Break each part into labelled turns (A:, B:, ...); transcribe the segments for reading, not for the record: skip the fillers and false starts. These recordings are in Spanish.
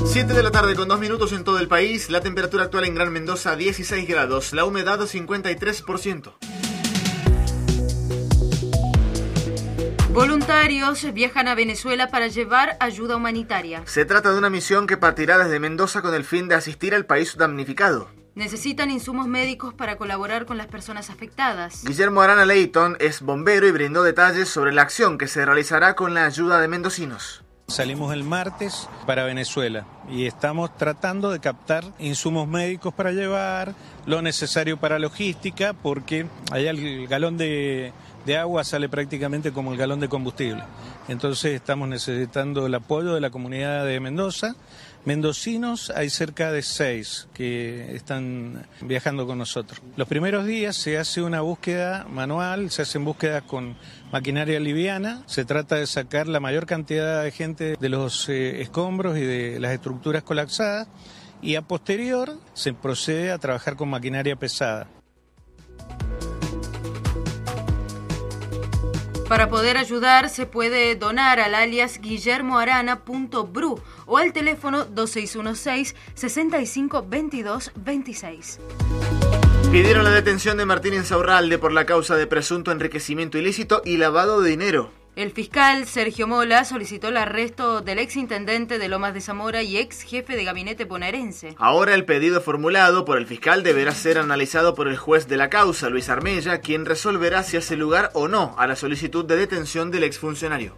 A: 7 de la tarde con 2 minutos en todo el país. La temperatura actual en Gran Mendoza 16 grados. La humedad 53%.
B: Voluntarios viajan a Venezuela para llevar ayuda humanitaria.
A: Se trata de una misión que partirá desde Mendoza con el fin de asistir al país damnificado.
B: Necesitan insumos médicos para colaborar con las personas afectadas.
A: Guillermo Arana Leighton es bombero y brindó detalles sobre la acción que se realizará con la ayuda de mendocinos.
C: Salimos el martes para Venezuela y estamos tratando de captar insumos médicos para llevar, lo necesario para logística, porque allá el galón de agua sale prácticamente como el galón de combustible. Entonces estamos necesitando el apoyo de la comunidad de Mendoza. Mendocinos hay cerca de 6 que están viajando con nosotros. Los primeros días se hace una búsqueda manual, se hacen búsquedas con maquinaria liviana. Se trata de sacar la mayor cantidad de gente de los escombros y de las estructuras colapsadas, y a posterior se procede a trabajar con maquinaria pesada.
B: Para poder ayudar se puede donar al alias guillermoarana.bru o al teléfono 2616-652226.
A: Pidieron la detención de Martín Insaurralde por la causa de presunto enriquecimiento ilícito y lavado de dinero.
B: El fiscal Sergio Mola solicitó el arresto del exintendente de Lomas de Zamora y ex jefe de gabinete bonaerense.
A: Ahora el pedido formulado por el fiscal deberá ser analizado por el juez de la causa, Luis Armella, quien resolverá si hace lugar o no a la solicitud de detención del exfuncionario.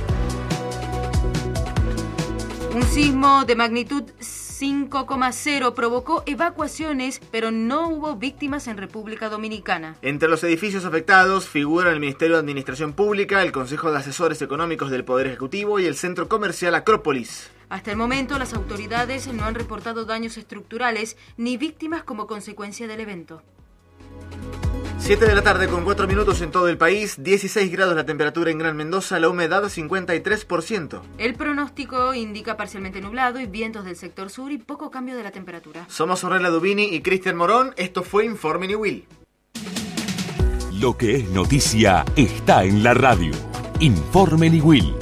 B: Un sismo de magnitud 5,0 provocó evacuaciones, pero no hubo víctimas en República Dominicana.
A: Entre los edificios afectados figuran el Ministerio de Administración Pública, el Consejo de Asesores Económicos del Poder Ejecutivo y el Centro Comercial Acrópolis.
B: Hasta el momento, las autoridades no han reportado daños estructurales ni víctimas como consecuencia del evento.
A: 7 de la tarde con 4 minutos en todo el país, 16 grados la temperatura en Gran Mendoza, la humedad 53%.
B: El pronóstico indica parcialmente nublado y vientos del sector sur y poco cambio de la temperatura.
A: Somos Ornella Dubini y Cristian Morón, esto fue Informe Niwil.
D: Lo que es noticia está en la radio. Informe Niwil.